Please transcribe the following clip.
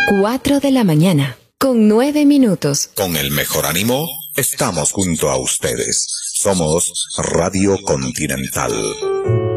4 de la mañana, con 9 minutos. Con el mejor ánimo, estamos junto a ustedes. Somos Radio Continental.